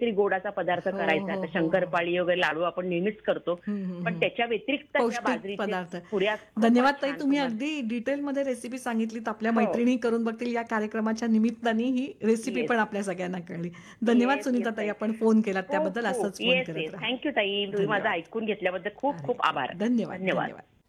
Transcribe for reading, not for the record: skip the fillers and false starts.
काहीतरी गोडाचा पदार्थ हो, करायचा. हो, आता हो, हो. शंकरपाळी वगैरे लाडू आपण नेहमीच करतो. पण हं. त्याच्या व्यतिरिक्त त्या पौष्टिक बाजरीचे पदार्थ. पुऱ्या धन्यवाद खूपच ताई, छान तुम्ही तुम्हाला. अगदी डिटेलमध्ये रेसिपी सांगितलीत. आपल्या हो. मैत्रिणी करून बघतील या कार्यक्रमाच्या निमित्ताने ही रेसिपी येस. पण आपल्या सगळ्यांना कळली. धन्यवाद येस, येस सुनीता ताई, ताई. आपण फोन केलात खूप, त्याबद्दल खूप. असंच फोन येस, करत येस. राहा. थँक यू ताई. तुम्ही माझं धन्यवाद. ऐकून घेतल्याबद्दल खूप अरे खूप आभार. धन्यवाद, धन्यवाद. धन्यवाद.